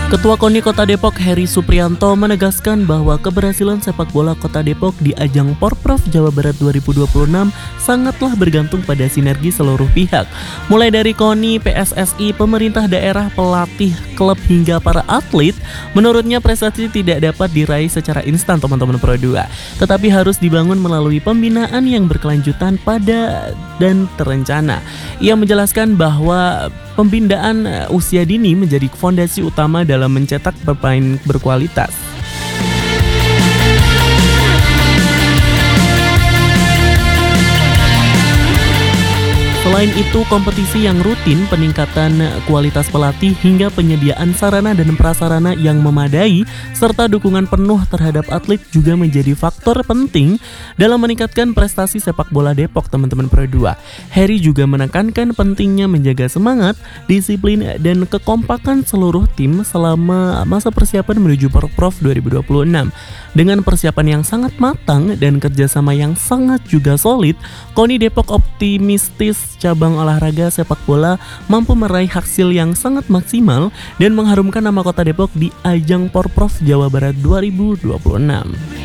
Ketua KONI Kota Depok Heri Supriyanto menegaskan bahwa keberhasilan sepak bola Kota Depok di ajang Porprov Jawa Barat 2026 sangatlah bergantung pada sinergi seluruh pihak. Mulai dari KONI, PSSI, pemerintah daerah, pelatih, klub hingga para atlet, menurutnya prestasi tidak dapat diraih secara instan teman-teman Pro 2, tetapi harus dibangun melalui pembinaan yang berkelanjutan pada dan terencana. Ia menjelaskan bahwa pembinaan usia dini menjadi fondasi utama dalam mencetak pemain berkualitas. Selain itu, kompetisi yang rutin, peningkatan kualitas pelatih, hingga penyediaan sarana dan prasarana yang memadai, serta dukungan penuh terhadap atlet juga menjadi faktor penting dalam meningkatkan prestasi sepak bola Depok, teman-teman Pro 2. Heri juga menekankan pentingnya menjaga semangat, disiplin, dan kekompakan seluruh tim selama masa persiapan menuju Porprov 2026. Dengan persiapan yang sangat matang dan kerjasama yang sangat juga solid, KONI Depok optimistis cabang olahraga sepak bola mampu meraih hasil yang sangat maksimal dan mengharumkan nama Kota Depok di ajang Porprov Jawa Barat 2026.